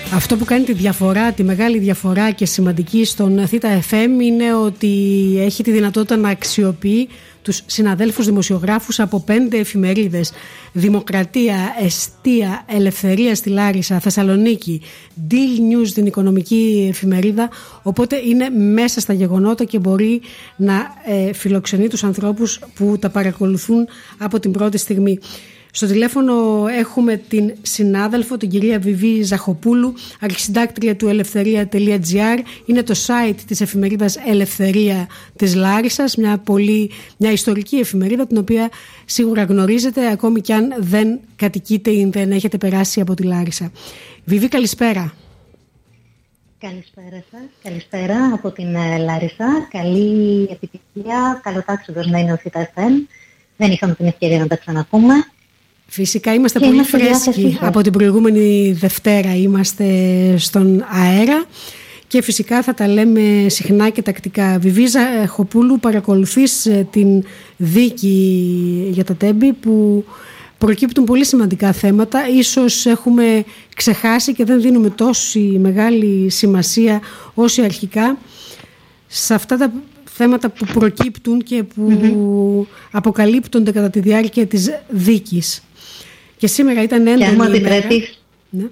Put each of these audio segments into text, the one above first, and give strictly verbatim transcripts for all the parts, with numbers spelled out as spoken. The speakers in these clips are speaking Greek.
Αυτό που κάνει τη διαφορά, τη μεγάλη διαφορά και σημαντική στον Θήτα εφ εμ είναι ότι έχει τη δυνατότητα να αξιοποιεί τους συναδέλφους δημοσιογράφους από πέντε εφημερίδες: Δημοκρατία, Εστία, Ελευθερία στη Λάρισα, Θεσσαλονίκη, Deal News, την οικονομική εφημερίδα. Οπότε είναι μέσα στα γεγονότα και μπορεί να ε, φιλοξενεί τους ανθρώπους που τα παρακολουθούν από την πρώτη στιγμή. Στο τηλέφωνο έχουμε την συνάδελφο, την κυρία Βιβί Ζαχοπούλου, αρχισυντάκτρια του ελευθερία τελεία τζι άρ. Είναι το site της εφημερίδας Ελευθερία της Λάρισσας, μια, πολύ, μια ιστορική εφημερίδα, την οποία σίγουρα γνωρίζετε, ακόμη κι αν δεν κατοικείτε ή δεν έχετε περάσει από τη Λάρισα. Βιβί, καλησπέρα. Καλησπέρα σας. Καλησπέρα από την Λάρισα. Καλή επιτυχία. Καλοτάξιδος να είναι ο Θήτα εφ εμ. Δεν είχαμε την ευκαιρία να τα ξαναπούμε. Φυσικά είμαστε και πολύ φρέσκοι. Από την προηγούμενη Δευτέρα είμαστε στον αέρα και φυσικά θα τα λέμε συχνά και τακτικά. Βιβί Ζαχοπούλου, παρακολουθείς την δίκη για τα Τέμπη που προκύπτουν πολύ σημαντικά θέματα. Ίσως έχουμε ξεχάσει και δεν δίνουμε τόση μεγάλη σημασία όσοι αρχικά σε αυτά τα θέματα που προκύπτουν και που mm-hmm. αποκαλύπτονται κατά τη διάρκεια της δίκης. Και σήμερα ήταν έντονη ημέρα. Επιτρέπεις... Ναι.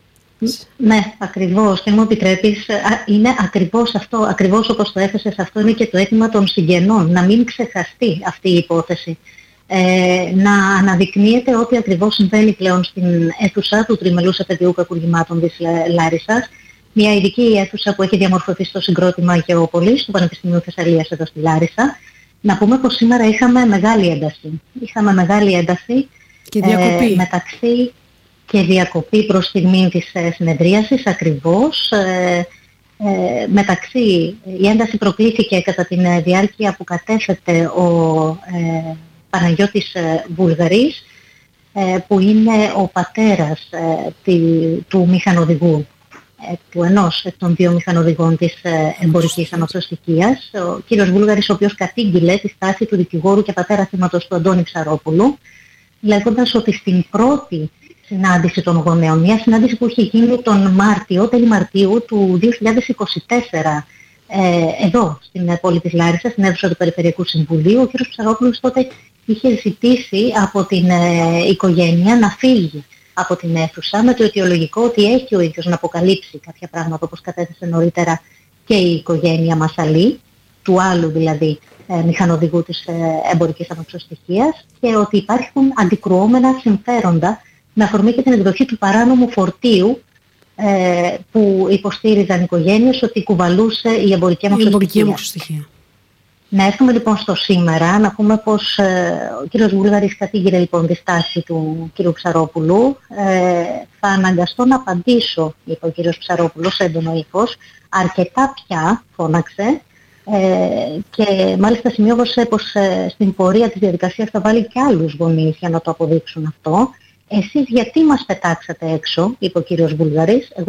ναι, ακριβώς. Και μου επιτρέπεις, είναι ακριβώς αυτό, ακριβώς όπως το έθεσες, αυτό είναι και το αίτημα των συγγενών, να μην ξεχαστεί αυτή η υπόθεση. Ε, να αναδεικνύεται ό,τι ακριβώς συμβαίνει πλέον στην αίθουσα του Τριμελούς Εφετείου Κακουργημάτων της Λάρισσας, μια ειδική αίθουσα που έχει διαμορφωθεί στο συγκρότημα Γεώπολης του Πανεπιστημίου Θεσσαλίας εδώ στη Λάρισα. Να πούμε πως σήμερα είχαμε μεγάλη ένταση. Είχαμε μεγάλη ένταση και διακοπή. Ε, μεταξύ και διακοπή προς στιγμή της ε, συνεδρίασης ακριβώς. Ε, ε, μεταξύ, η ένταση προκλήθηκε κατά τη ε, διάρκεια που κατέθεται ο ε, Παναγιώτης ε, Βουλγαρής, ε, που είναι ο πατέρας ε, τη, του μηχανοδηγού, ε, του ενός εκ των δύο μηχανοδηγών της ε, εμπορικής αμαξοστοιχείας, ο κύριος Βούλγαρης, ο οποίος κατήγγειλε τη στάση του δικηγόρου και πατέρα θύματος του Αντώνη Ψαρόπουλου, λέγοντας ότι στην πρώτη συνάντηση των γονέων, μια συνάντηση που είχε γίνει τον Μάρτιο, τέλη Μαρτίου του δύο χιλιάδες είκοσι τέσσερα, ε, εδώ στην πόλη της Λάρισσας, στην αίθουσα του Περιφερειακού Συμβουλίου, ο κ. Ψαρόπουλος τότε είχε ζητήσει από την ε, οικογένεια να φύγει από την αίθουσα με το αιτιολογικό ότι έχει ο ίδιος να αποκαλύψει κάποια πράγματα, όπως κατέθεσε νωρίτερα και η οικογένεια Μασαλή, του άλλου δηλαδή ε, μηχανοδηγού της ε, εμπορικής αμαξοστοιχείας, και ότι υπάρχουν αντικρουόμενα συμφέροντα με αφορμή και την εκδοχή του παράνομου φορτίου ε, που υποστήριζαν οι οικογένειες ότι κουβαλούσε η εμπορική αμαξοστοιχεία. Να έρθουμε λοιπόν στο σήμερα, να πούμε πως ε, ο κύριος Βούλγαρης κατήγγειλε λοιπόν τη στάση του κύριου Ψαρόπουλου. Ε, θα αναγκαστώ να απαντήσω, είπε ο κύριος Ψαρόπουλος, έντονο ύφος, αρκετά πια, φώναξε, ε, και μάλιστα σημειώσε πως ε, στην πορεία της διαδικασίας θα βάλει και άλλους γονείς για να το αποδείξουν αυτό. Εσείς γιατί μας πετάξατε έξω, είπε ο κύριος Βούλγαρης. Εγώ